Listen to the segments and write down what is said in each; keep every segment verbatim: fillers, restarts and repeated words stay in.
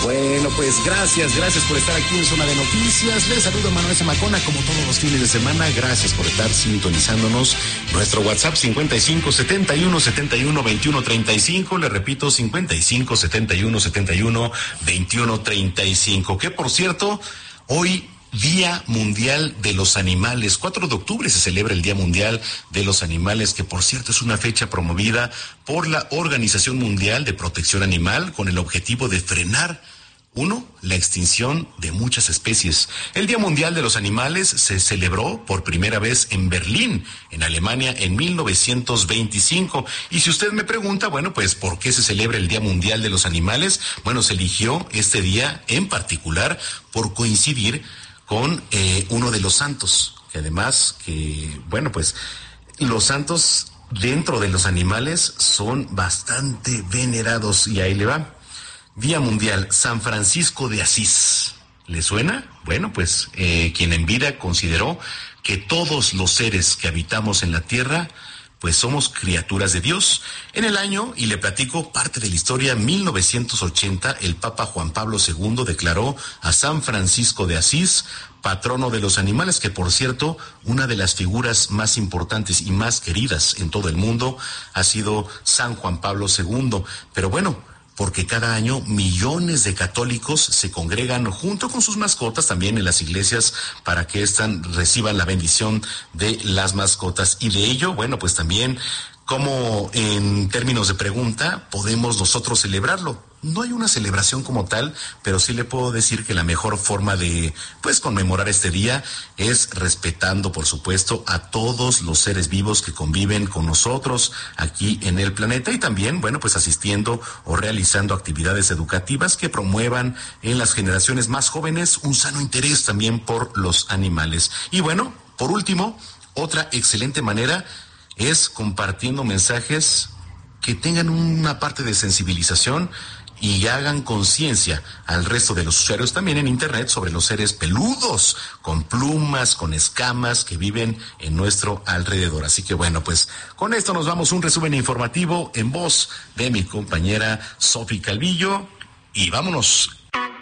Bueno, pues gracias, gracias por estar aquí en Zona de Noticias. Les saludo a Manuel Zamacona, como todos los fines de semana. Gracias por estar sintonizándonos. Nuestro WhatsApp cincuenta y cinco, setenta y uno, setenta y uno, veintiuno, treinta y cinco. Le repito, cincuenta y cinco, setenta y uno, setenta y uno, veintiuno, treinta y cinco. Que por cierto, hoy Día Mundial de los Animales. cuatro de octubre se celebra el Día Mundial de los Animales, que por cierto es una fecha promovida por la Organización Mundial de Protección Animal con el objetivo de frenar, uno, la extinción de muchas especies. El Día Mundial de los Animales se celebró por primera vez en Berlín, en Alemania, en mil novecientos veinticinco. Y si usted me pregunta, bueno, pues, ¿por qué se celebra el Día Mundial de los Animales? Bueno, se eligió este día en particular por coincidir con eh, uno de los santos, que además que, bueno, pues los santos dentro de los animales son bastante venerados, y ahí le va. Día Mundial San Francisco de Asís. ¿Le suena? Bueno, pues eh, quien en vida consideró que todos los seres que habitamos en la tierra pues somos criaturas de Dios. En el año, y le platico parte de la historia, mil novecientos ochenta, el Papa Juan Pablo segundo declaró a San Francisco de Asís patrono de los animales, que por cierto, una de las figuras más importantes y más queridas en todo el mundo ha sido San Juan Pablo segundo. Pero bueno, porque cada año millones de católicos se congregan junto con sus mascotas también en las iglesias para que éstas reciban la bendición de las mascotas. Y de ello, bueno, pues también, como en términos de pregunta, podemos nosotros celebrarlo. No hay una celebración como tal, pero sí le puedo decir que la mejor forma de, pues, conmemorar este día es respetando, por supuesto, a todos los seres vivos que conviven con nosotros aquí en el planeta, y también, bueno, pues asistiendo o realizando actividades educativas que promuevan en las generaciones más jóvenes un sano interés también por los animales. Y bueno, por último, otra excelente manera es compartiendo mensajes que tengan una parte de sensibilización y hagan conciencia al resto de los usuarios también en Internet sobre los seres peludos, con plumas, con escamas, que viven en nuestro alrededor. Así que bueno, pues con esto nos vamos a un resumen informativo en voz de mi compañera Sofi Calvillo, y vámonos.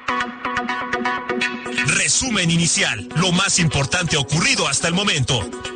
Resumen inicial, lo más importante ocurrido hasta el momento.